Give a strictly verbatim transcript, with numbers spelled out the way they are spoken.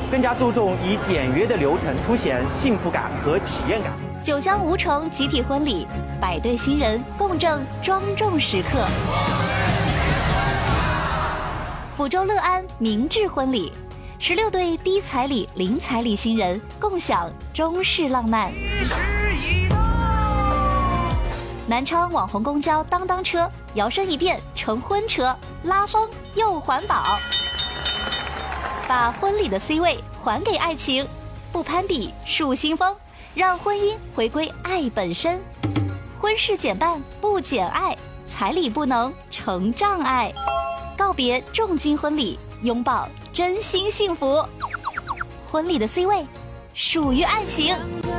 更加注重以简约的流程凸显幸福感和体验感。 九江吴城集体婚礼，百对新人共证庄重时刻。抚州乐安明志婚礼，十六对低彩礼、零彩礼新人共享中式浪漫。南昌网红公交当当车摇身一变成婚车，拉风又环保，把婚礼的 C 位还给爱情，不攀比树新风，让婚姻回归爱本身。婚事减半不减爱，彩礼不能成障碍。告别重金婚礼，拥抱真心幸福。婚礼的 C 位属于爱情。